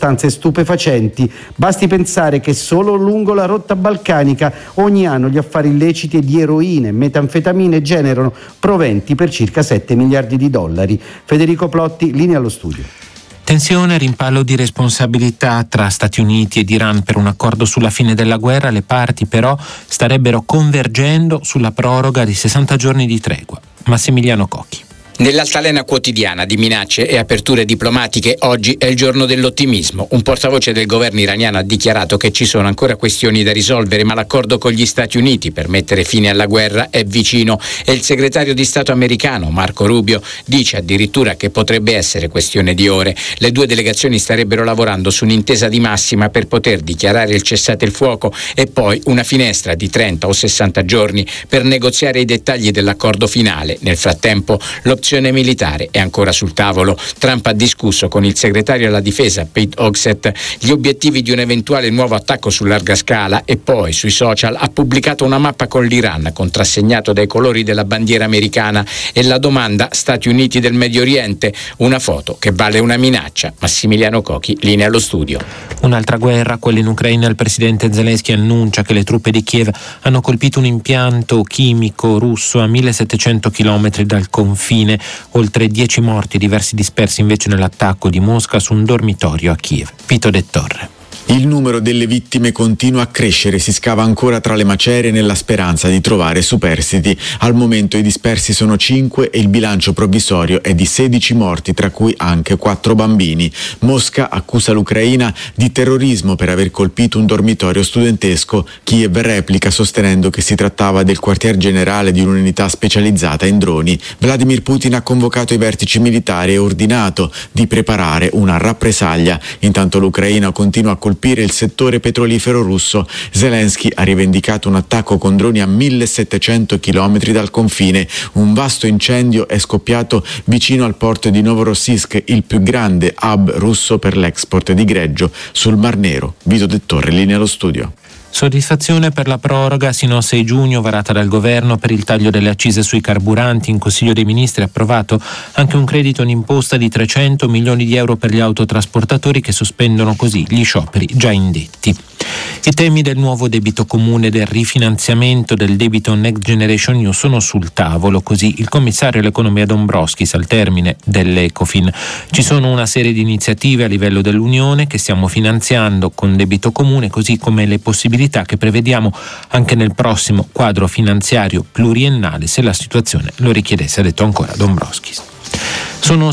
sostanze stupefacenti. Basti pensare che solo lungo la rotta balcanica ogni anno gli affari illeciti di eroina e metanfetamine generano proventi per circa 7 miliardi di dollari. Federico Plotti, linea allo studio. Tensione e rimpallo di responsabilità tra Stati Uniti ed Iran per un accordo sulla fine della guerra. Le parti però starebbero convergendo sulla proroga di 60 giorni di tregua. Massimiliano Cocchi. Nell'altalena quotidiana di minacce e aperture diplomatiche, oggi è il giorno dell'ottimismo. Un portavoce del governo iraniano ha dichiarato che ci sono ancora questioni da risolvere, ma l'accordo con gli Stati Uniti per mettere fine alla guerra è vicino, e il segretario di Stato americano Marco Rubio dice addirittura che potrebbe essere questione di ore. Le due delegazioni starebbero lavorando su un'intesa di massima per poter dichiarare il cessate il fuoco e poi una finestra di 30 o 60 giorni per negoziare i dettagli dell'accordo finale. Nel frattempo l'opzione militare è ancora sul tavolo. Trump ha discusso con il segretario alla difesa Pete Hegseth gli obiettivi di un eventuale nuovo attacco su larga scala e poi sui social ha pubblicato una mappa con l'Iran contrassegnato dai colori della bandiera americana e la domanda Stati Uniti del Medio Oriente, una foto che vale una minaccia. Massimiliano Cocchi, linea allo studio. Un'altra guerra, quella in Ucraina. Il presidente Zelensky annuncia che le truppe di Kiev hanno colpito un impianto chimico russo a 1700 chilometri dal confine. Oltre 10 morti, diversi dispersi invece nell'attacco di Mosca su un dormitorio a Kiev. Pito De Torre. Il numero delle vittime continua a crescere, si scava ancora tra le macerie nella speranza di trovare superstiti. Al momento i dispersi sono 5 e il bilancio provvisorio è di 16 morti, tra cui anche 4 bambini. Mosca accusa l'Ucraina di terrorismo per aver colpito un dormitorio studentesco. Kiev replica sostenendo che si trattava del quartier generale di un'unità specializzata in droni. Vladimir Putin ha convocato i vertici militari e ordinato di preparare una rappresaglia. Intanto l'Ucraina continua a colpire il settore petrolifero russo. Zelensky ha rivendicato un attacco con droni a 1700 chilometri dal confine. Un vasto incendio è scoppiato vicino al porto di Novorossiysk, il più grande hub russo per l'export di greggio sul Mar Nero. Vito De Torre, linea allo studio. Soddisfazione per la proroga sino a 6 giugno varata dal governo per il taglio delle accise sui carburanti. In Consiglio dei Ministri è approvato anche un credito d'imposta di 300 milioni di euro per gli autotrasportatori che sospendono così gli scioperi già indetti. I temi del nuovo debito comune e del rifinanziamento del debito Next Generation EU sono sul tavolo, così il commissario all'economia Dombrovskis al termine dell'Ecofin. Ci sono una serie di iniziative a livello dell'Unione che stiamo finanziando con debito comune, così come le possibilità che prevediamo anche nel prossimo quadro finanziario pluriennale se la situazione lo richiedesse, ha detto ancora Dombrovskis. Sono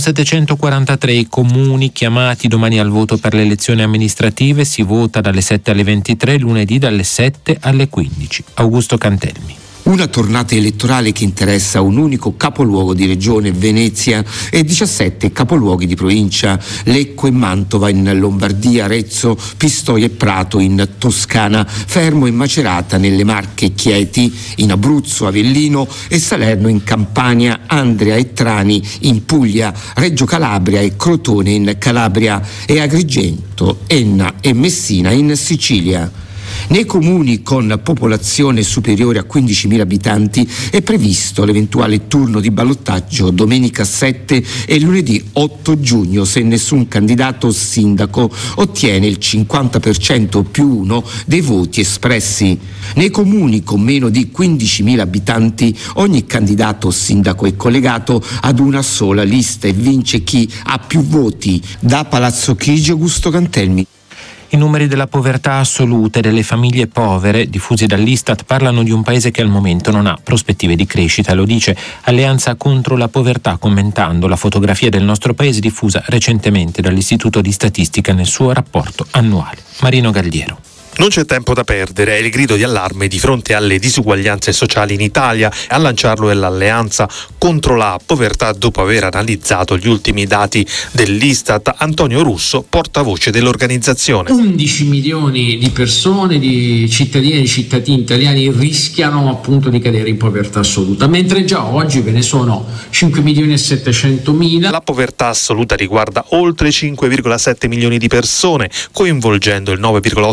743 i comuni chiamati domani al voto per le elezioni amministrative. Si vota dalle 7 alle 23, lunedì dalle 7 alle 15. Augusto Cantelmi. Una tornata elettorale che interessa un unico capoluogo di regione, Venezia, e 17 capoluoghi di provincia, Lecco e Mantova in Lombardia, Arezzo, Pistoia e Prato in Toscana, Fermo e Macerata nelle Marche e Chieti, in Abruzzo, Avellino e Salerno in Campania, Andria e Trani in Puglia, Reggio Calabria e Crotone in Calabria e Agrigento, Enna e Messina in Sicilia. Nei comuni con popolazione superiore a 15.000 abitanti è previsto l'eventuale turno di ballottaggio domenica 7 e lunedì 8 giugno se nessun candidato o sindaco ottiene il 50% più 1 dei voti espressi. Nei comuni con meno di 15.000 abitanti ogni candidato o sindaco è collegato ad una sola lista e vince chi ha più voti. Da Palazzo Chigi, Augusto Cantelmi. I numeri della povertà assoluta e delle famiglie povere diffusi dall'Istat parlano di un paese che al momento non ha prospettive di crescita. Lo dice Alleanza contro la povertà commentando la fotografia del nostro paese diffusa recentemente dall'Istituto di Statistica nel suo rapporto annuale. Marino Galliero. Non c'è tempo da perdere, è il grido di allarme di fronte alle disuguaglianze sociali in Italia. A lanciarlo è l'Alleanza contro la povertà dopo aver analizzato gli ultimi dati dell'Istat. Antonio Russo, portavoce dell'organizzazione. 11 milioni di persone, di cittadine e cittadini italiani rischiano appunto di cadere in povertà assoluta, mentre già oggi ve ne sono 5 milioni e 700 mila. La povertà assoluta riguarda oltre 5,7 milioni di persone, coinvolgendo il 9,8%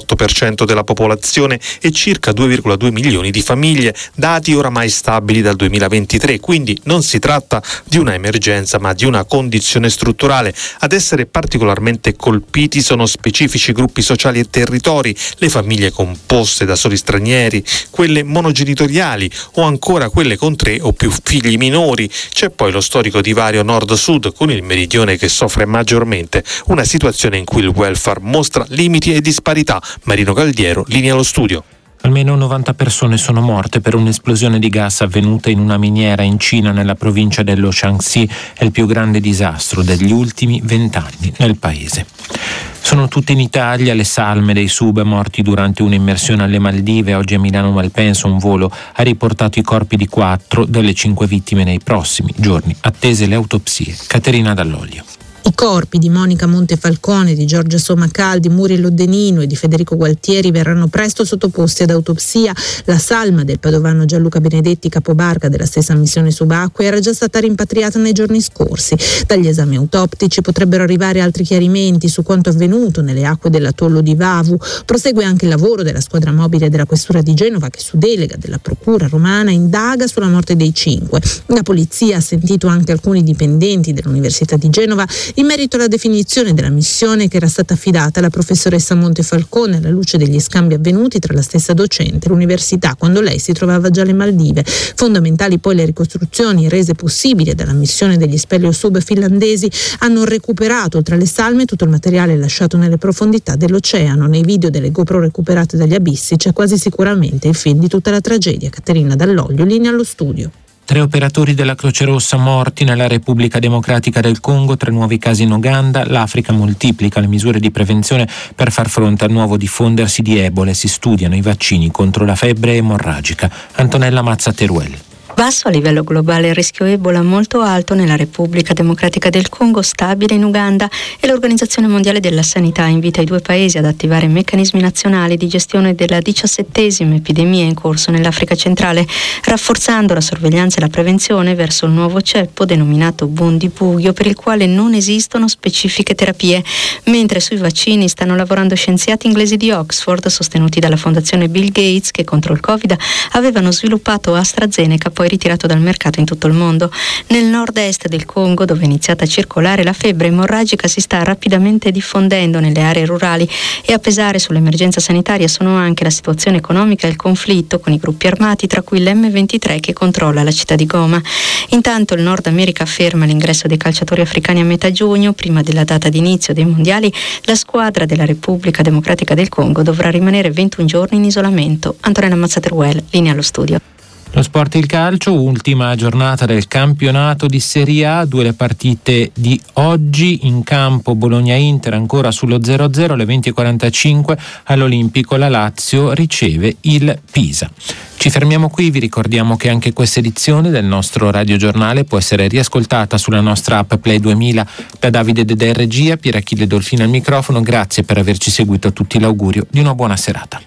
10% della popolazione e circa 2,2 milioni di famiglie, dati oramai stabili dal 2023, quindi non si tratta di una emergenza ma di una condizione strutturale. Ad essere particolarmente colpiti sono specifici gruppi sociali e territori, le famiglie composte da soli stranieri, quelle monogenitoriali o ancora quelle con 3 o più figli minori. C'è poi lo storico divario nord-sud, con il meridione che soffre maggiormente, una situazione in cui il welfare mostra limiti e disparità. Marino Galdiero, linea allo studio. Almeno 90 persone sono morte per un'esplosione di gas avvenuta in una miniera in Cina, nella provincia dello Shaanxi. È il più grande disastro degli ultimi 20 anni nel paese. Sono tutte in Italia le salme dei sub morti durante un'immersione alle Maldive. Oggi a Milano Malpensa un volo ha riportato i corpi di 4 delle 5 vittime nei prossimi giorni, attese le autopsie. Caterina Dall'Oglio. I corpi di Monica Montefalcone, di Giorgia Somacal, di Muriel Denino e di Federico Gualtieri verranno presto sottoposti ad autopsia. La salma del padovano Gianluca Benedetti, capobarca della stessa missione subacquea, era già stata rimpatriata nei giorni scorsi. Dagli esami autoptici potrebbero arrivare altri chiarimenti su quanto avvenuto nelle acque dell'atollo di Vavu. Prosegue anche il lavoro della squadra mobile della Questura di Genova, che su delega della Procura romana indaga sulla morte dei 5. La polizia ha sentito anche alcuni dipendenti dell'Università di Genova in merito alla definizione della missione che era stata affidata alla professoressa Montefalcone alla luce degli scambi avvenuti tra la stessa docente e l'università quando lei si trovava già alle Maldive. Fondamentali poi le ricostruzioni rese possibili dalla missione degli speleosub finlandesi. Hanno recuperato oltre alle salme tutto il materiale lasciato nelle profondità dell'oceano. Nei video delle GoPro recuperate dagli abissi c'è quasi sicuramente il film di tutta la tragedia. Caterina Dall'Oglio, linea allo studio. 3 operatori della Croce Rossa morti nella Repubblica Democratica del Congo, 3 nuovi casi in Uganda. L'Africa moltiplica le misure di prevenzione per far fronte al nuovo diffondersi di Ebola e si studiano i vaccini contro la febbre emorragica. Antonella Mazza Teruel. Basso a livello globale il rischio Ebola, molto alto nella Repubblica Democratica del Congo, stabile in Uganda, e l'Organizzazione Mondiale della Sanità invita i 2 paesi ad attivare meccanismi nazionali di gestione della 17ª epidemia in corso nell'Africa centrale, rafforzando la sorveglianza e la prevenzione verso il nuovo ceppo denominato Bundibugyo, per il quale non esistono specifiche terapie, mentre sui vaccini stanno lavorando scienziati inglesi di Oxford sostenuti dalla Fondazione Bill Gates, che contro il Covid avevano sviluppato AstraZeneca, poi ritirato dal mercato in tutto il mondo. Nel nord-est del Congo, dove è iniziata a circolare la febbre emorragica, si sta rapidamente diffondendo nelle aree rurali, e a pesare sull'emergenza sanitaria sono anche la situazione economica e il conflitto con i gruppi armati, tra cui l'M23 che controlla la città di Goma. Intanto il Nord America ferma l'ingresso dei calciatori africani a metà giugno. Prima della data di inizio dei mondiali, la squadra della Repubblica Democratica del Congo dovrà rimanere 21 giorni in isolamento. Antonella Mazzateruel, linea allo studio. Lo sport e il calcio, ultima giornata del campionato di Serie A, 2 le partite di oggi. In campo Bologna-Inter ancora sullo 0-0, alle 20:45 all'Olimpico la Lazio riceve il Pisa. Ci fermiamo qui, vi ricordiamo che anche questa edizione del nostro radiogiornale può essere riascoltata sulla nostra app Play 2000. Da Davide Dedè regia, Pierachille Dolfino al microfono, grazie per averci seguito, a tutti l'augurio di una buona serata.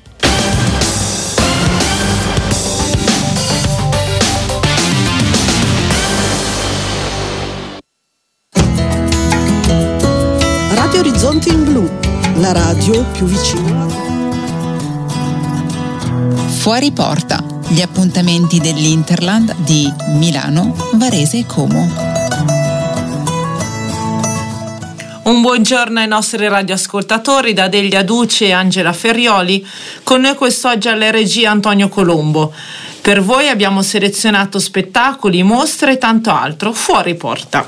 Orizzonti in blu, la radio più vicina. Fuori porta, gli appuntamenti dell'Interland di Milano, Varese e Como. Un buongiorno ai nostri radioascoltatori da Delia Duce e Angela Ferrioli. Con noi quest'oggi alla regia Antonio Colombo. Per voi abbiamo selezionato spettacoli, mostre e tanto altro. Fuori porta.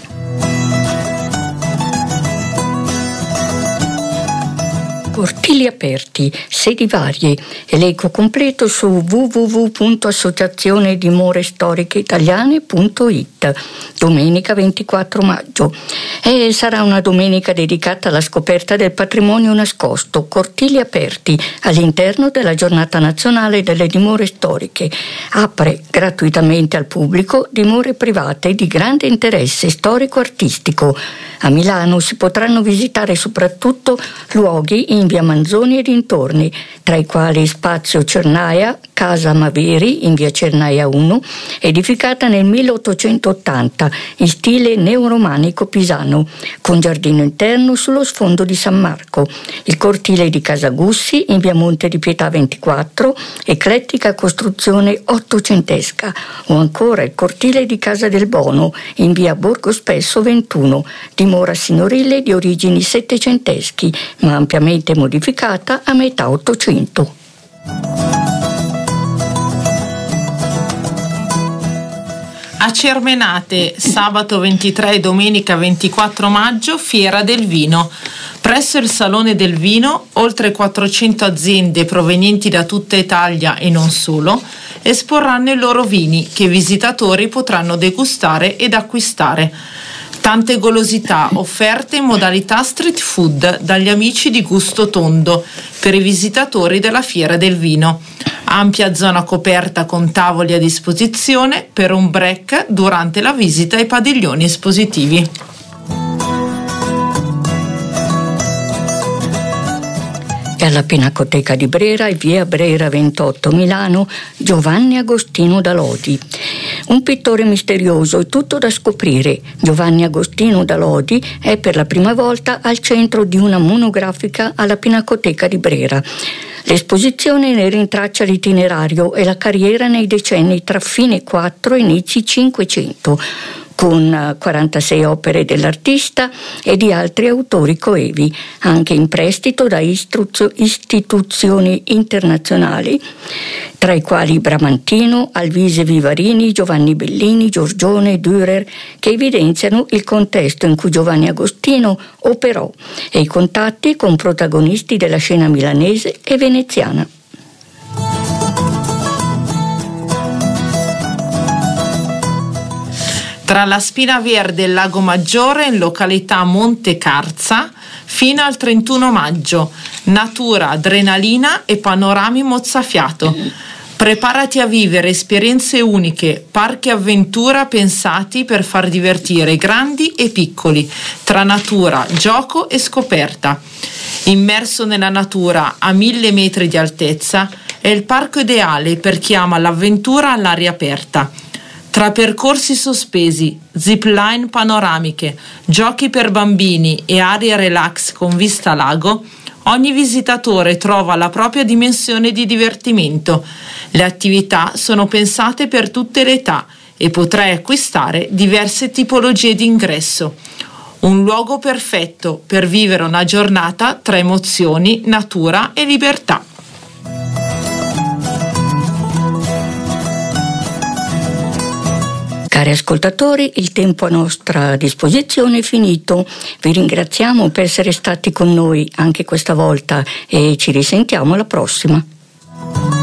Cortili aperti, sedi varie, elenco completo su www.associazionedimorestoricheitaliane.it. Domenica 24 maggio. E sarà una domenica dedicata alla scoperta del patrimonio nascosto, cortili aperti, all'interno della Giornata Nazionale delle Dimore Storiche. Apre gratuitamente al pubblico dimore private di grande interesse storico-artistico. A Milano si potranno visitare soprattutto luoghi in via Manzoni e dintorni, tra i quali Spazio Cernaia, Casa Maveri in via Cernaia 1, edificata nel 1880 in stile neoromanico pisano, con giardino interno sullo sfondo di San Marco. Il cortile di Casa Gussi in via Monte di Pietà 24, eclettica costruzione ottocentesca, o ancora il cortile di Casa del Bono in via Borgo Spesso 21, dimora signorile di origini settecenteschi, ma ampiamente modificata a metà Ottocento. A Cermenate, sabato 23 e domenica 24 maggio, Fiera del Vino. Presso il Salone del Vino, oltre 400 aziende provenienti da tutta Italia e non solo, esporranno i loro vini che i visitatori potranno degustare ed acquistare. Tante golosità offerte in modalità street food dagli amici di Gusto Tondo per i visitatori della Fiera del Vino. Ampia zona coperta con tavoli a disposizione per un break durante la visita ai padiglioni espositivi. E alla Pinacoteca di Brera, via Brera 28 Milano, Giovanni Agostino da Lodi. Un pittore misterioso e tutto da scoprire. Giovanni Agostino da Lodi è per la prima volta al centro di una monografica alla Pinacoteca di Brera. L'esposizione ne rintraccia l'itinerario e la carriera nei decenni tra fine 4 e inizi 500, con 46 opere dell'artista e di altri autori coevi, anche in prestito da istituzioni internazionali, tra i quali Bramantino, Alvise Vivarini, Giovanni Bellini, Giorgione, Dürer, che evidenziano il contesto in cui Giovanni Agostino operò e i contatti con protagonisti della scena milanese e veneziana. Tra la Spina Verde e il Lago Maggiore, in località Monte Carza, fino al 31 maggio. Natura, adrenalina e panorami mozzafiato. Preparati a vivere esperienze uniche, parchi avventura pensati per far divertire grandi e piccoli, tra natura, gioco e scoperta. Immerso nella natura a 1000 metri di altezza, è il parco ideale per chi ama l'avventura all'aria aperta. Tra percorsi sospesi, zipline panoramiche, giochi per bambini e aree relax con vista lago, ogni visitatore trova la propria dimensione di divertimento. Le attività sono pensate per tutte le età e potrai acquistare diverse tipologie di ingresso. Un luogo perfetto per vivere una giornata tra emozioni, natura e libertà. Cari ascoltatori, il tempo a nostra disposizione è finito. Vi ringraziamo per essere stati con noi anche questa volta e ci risentiamo alla prossima.